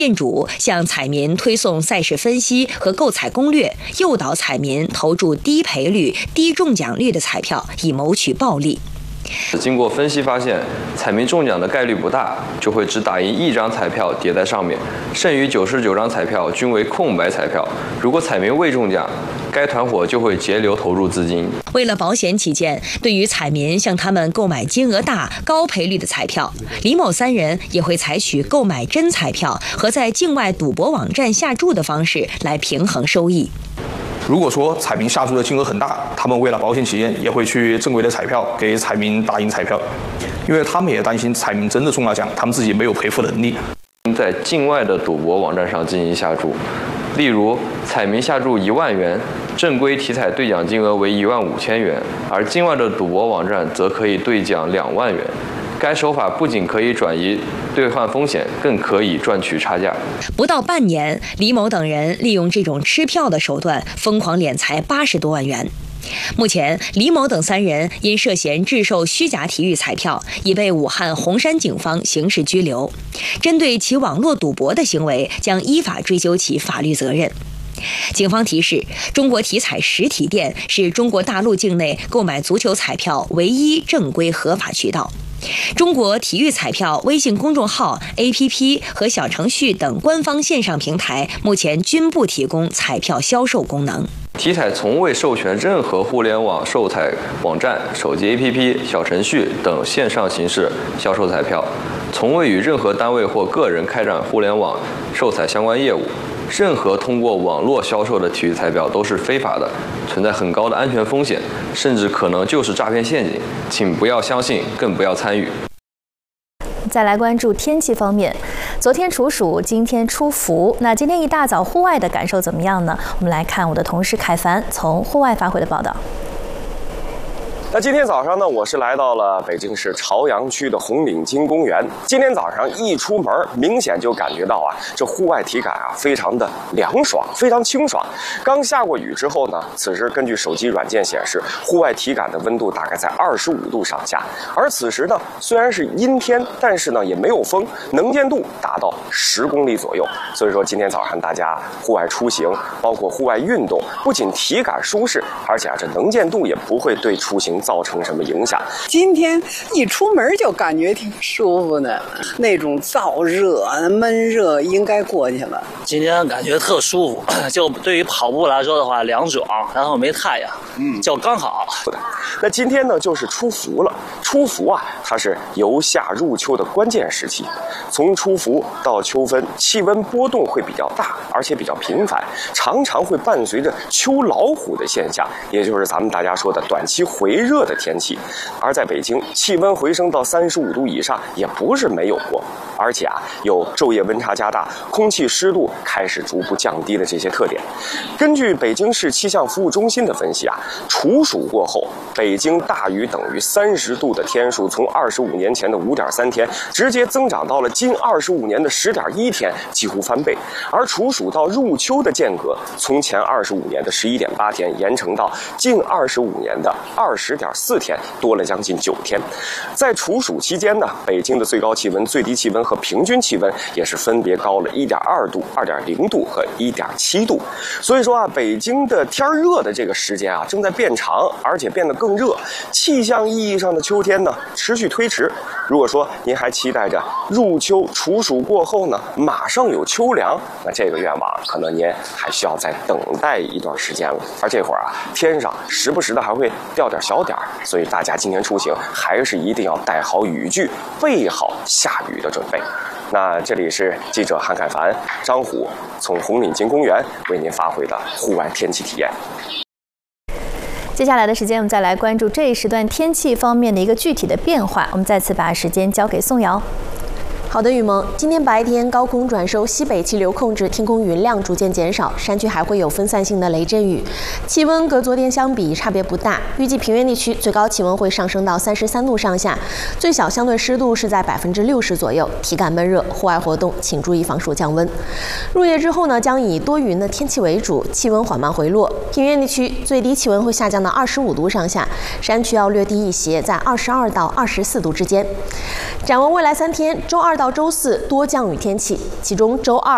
店主向彩民推送赛事分析和购彩攻略，诱导彩民投注低赔率、低中奖率的彩票，以谋取暴利。 经过分析发现，彩民中奖的概率不大，就会只打印1张彩票叠在上面，剩余99张彩票均为空白彩票。如果彩民未中奖，该团伙就会截留投入资金。 为了保险起见，对于彩民向他们购买金额大、高赔率的彩票，李某3人也会采取购买真彩票和在境外赌博网站下注的方式来平衡收益。 如果说彩民下注的金额很大，他们为了保险起见，也会去正规的彩票给彩民打印彩票，因为他们也担心彩民真的中了奖，他们自己没有赔付能力。 在境外的赌博网站上进行下注，例如彩民下注1万元，正规体彩兑奖金额为15000元，而境外的赌博网站则可以兑奖2万元。该手法不仅可以转移兑换风险，更可以赚取差价。 不到半年，李某等人利用这种吃票的手段，疯狂敛财80多万元。目前，李某等3人因涉嫌制售虚假体育彩票，已被武汉洪山警方刑事拘留。针对其网络赌博的行为，将依法追究其法律责任。警方提示，中国体彩实体店是中国大陆境内购买足球彩票唯一正规合法渠道。中国体育彩票微信公众号、APP 和小程序等官方线上平台目前均不提供彩票销售功能。 体彩从未授权任何互联网售彩网站、手机 APP、小程序等线上形式销售彩票，从未与任何单位或个人开展互联网售彩相关业务。任何通过网络销售的体育彩票都是非法的，存在很高的安全风险，甚至可能就是诈骗陷阱，请不要相信，更不要参与。 再来关注天气方面，昨天处暑，今天出伏。那今天一大早户外的感受怎么样呢？我们来看我的同事凯凡从户外发回的报道。 那今天早上呢，我是来到了北京市朝阳区的红领巾公园。今天早上一出门，明显就感觉到啊，这户外体感啊，非常的凉爽，非常清爽。刚下过雨之后呢，此时根据手机软件显示，户外体感的温度大概在25度上下。而此时呢，虽然是阴天，但是呢也没有风，能见度达到10公里左右。所以说，今天早上大家户外出行，包括户外运动，不仅体感舒适，而且这能见度也不会对出行造成什么影响。 今天一出门就感觉挺舒服的，那种燥热、闷热应该过去了。 今天感觉特舒服，就对于跑步来说的话，凉爽，然后没太阳，就刚好。 那今天呢，就是出伏了。出伏啊，它是由夏入秋的关键时期。从出伏到秋分，气温波动会比较大，而且比较频繁，常常会伴随着秋老虎的现象，也就是咱们大家说的短期回热的天气。而在北京，气温回升到35度以上也不是没有过，而且啊，有昼夜温差加大、空气湿度开始逐步降低的这些特点。根据北京市气象服务中心的分析啊，处暑过后，北京大于等于30度的天数从25年前的5.3天直接增长到了近25年的10.1天，几乎翻倍。而处暑到入秋的间隔从前25年的11.8天延长到近25年的20.4天，多了将近9天。在处暑期间呢，北京的最高气温、最低气温和平均气温也是分别高了1.2度、2.0度和1.7度。所以说啊，北京的天热的这个时间啊正在变长，而且变得更热。气象意义上的秋天呢持续推迟。如果说您还期待着入秋处暑过后呢马上有秋凉，那这个愿望可能您还需要再等待一段时间了。而这会儿啊，天上时不时的还会掉点小点儿，所以大家今天出行还是一定要带好雨具，备好下雨的准备。那这里是记者韩凯凡、张虎从红领巾公园为您发回的户外天气体验。 接下来的时间，我们再来关注这一时段天气方面的一个具体的变化。我们再次把时间交给宋瑶。 好的，雨萌，今天白天高空转收，西北气流控制，天空云量逐渐减少，山区还会有分散性的雷阵雨。气温和昨天相比差别不大，预计平原地区最高气温会上升到33度上下，最小相对湿度是在60%左右，体感闷热，户外活动请注意防暑降温。入夜之后呢，将以多云的天气为主，气温缓慢回落，平原地区最低气温会下降到25度上下，山区要略低一些，在22到24度之间。展望未来3天，周2到周4多降雨天气，其中周2